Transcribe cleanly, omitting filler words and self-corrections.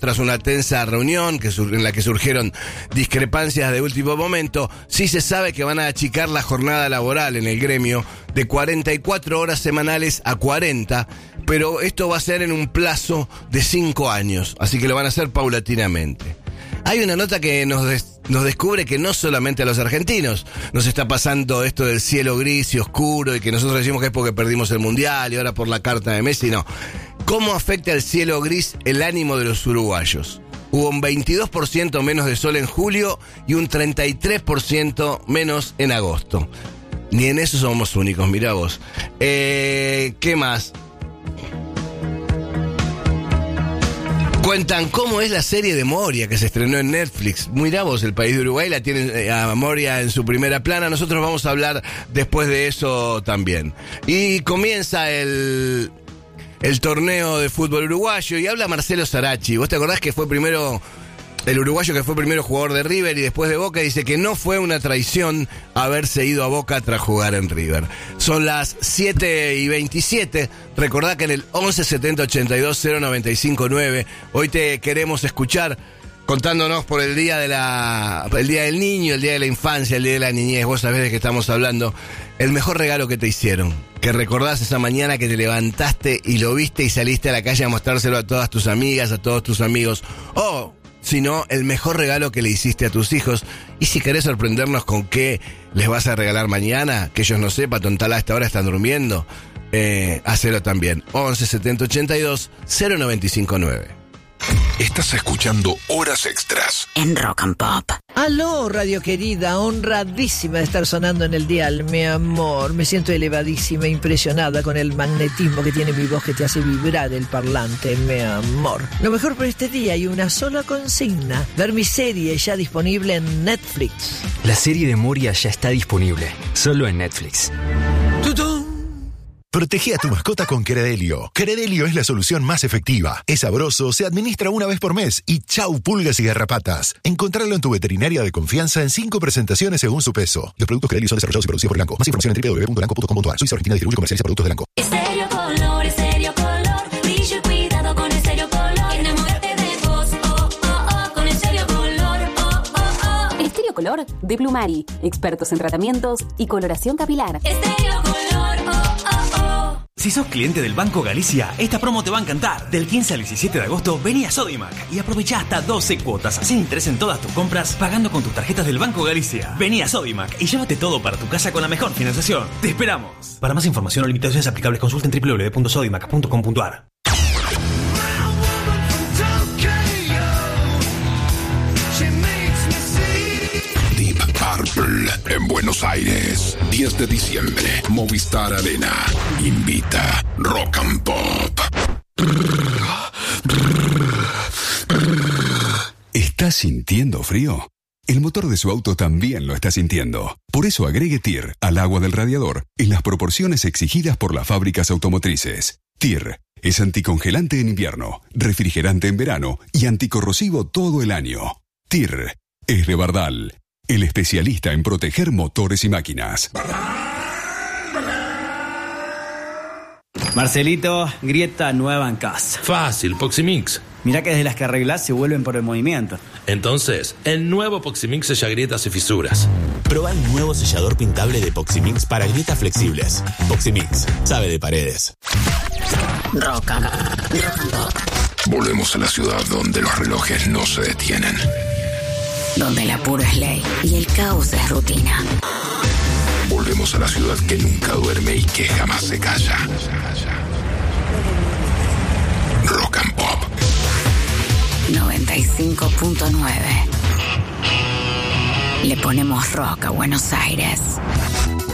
tras una tensa reunión en la que surgieron discrepancias de último momento. Sí se sabe que van a achicar la jornada laboral en el gremio de 44 horas semanales a 40, pero esto va a ser en un plazo de 5 años, así que lo van a hacer paulatinamente. Hay una nota que nos descubre que no solamente a los argentinos nos está pasando esto del cielo gris y oscuro y que nosotros decimos que es porque perdimos el mundial y ahora por la carta de Messi, no. ¿Cómo afecta el cielo gris el ánimo de los uruguayos? Hubo un 22% menos de sol en julio y un 33% menos en agosto. Ni en eso somos únicos, mirá vos. ¿Qué más? Cuentan cómo es la serie de Moria que se estrenó en Netflix. Mirá vos, el país de Uruguay la tiene a Moria en su primera plana. Nosotros vamos a hablar después de eso también. Y comienza el torneo de fútbol uruguayo y habla Marcelo Sarachi. ¿Vos te acordás que fue primero el uruguayo que fue primero jugador de River y después de Boca? Dice que no fue una traición haberse ido a Boca tras jugar en River. Son las 7:27. Recordá que en el 11 70 82 095 9 hoy te queremos escuchar contándonos por el día del niño, el día de la infancia, el día de la niñez. Vos sabés de qué estamos hablando. El mejor regalo que te hicieron, que recordás esa mañana que te levantaste y lo viste y saliste a la calle a mostrárselo a todas tus amigas, a todos tus amigos. Sino el mejor regalo que le hiciste a tus hijos. Y si querés sorprendernos con qué les vas a regalar mañana, que ellos no sepan, total a esta hora están durmiendo, hacelo también. 11 70 82 095 9. Estás escuchando Horas Extras en Rock and Pop. Aló, radio querida, honradísima de estar sonando en el dial, mi amor. Me siento elevadísima, impresionada con el magnetismo que tiene mi voz que te hace vibrar el parlante, mi amor. Lo mejor por este día y una sola consigna: ver mi serie ya disponible en Netflix. La serie de Moria ya está disponible, solo en Netflix. ¡Tutún! Protege a tu mascota con Credelio. Credelio es la solución más efectiva. Es sabroso, se administra una vez por mes y chau pulgas y garrapatas. Encontrarlo en tu veterinaria de confianza en 5 presentaciones según su peso. Los productos Credelio son desarrollados y producidos por Elanco. Más información en www.elanco.com.ar. Suiza Argentina distribuye comerciales y productos de Elanco. Estéreo Color, brillo y cuidado con Estéreo Color. Enamórate de vos, con Estéreo Color, Estéreo Color de Plumari, expertos en tratamientos y coloración capilar. Estéreo Color, Si sos cliente del Banco Galicia, esta promo te va a encantar. Del 15 al 17 de agosto, vení a Sodimac y aprovechá hasta 12 cuotas sin interés en todas tus compras, pagando con tus tarjetas del Banco Galicia. Vení a Sodimac y llévate todo para tu casa con la mejor financiación. ¡Te esperamos! Para más información o limitaciones aplicables, consulten www.sodimac.com.ar. Deep Purple en Buenos Aires, 10 de diciembre, Movistar Arena invita Rock and Pop. ¿Estás sintiendo frío? El motor de su auto también lo está sintiendo. Por eso agregue TIR al agua del radiador en las proporciones exigidas por las fábricas automotrices. TIR es anticongelante en invierno, refrigerante en verano y anticorrosivo todo el año. TIR es de Bardal, el especialista en proteger motores y máquinas. Marcelito, grieta nueva en casa. Fácil, Poximix. Mirá que desde las que arreglás se vuelven por el movimiento. Entonces, el nuevo Poximix sella grietas y fisuras. Prueba el nuevo sellador pintable de Poximix para grietas flexibles. Poximix, sabe de paredes. Rock and Pop. Volvemos a la ciudad donde los relojes no se detienen. Donde el apuro es ley y el caos es rutina. Volvemos a la ciudad que nunca duerme y que jamás se calla. Rock and Pop 95.9. Le ponemos rock a Buenos Aires.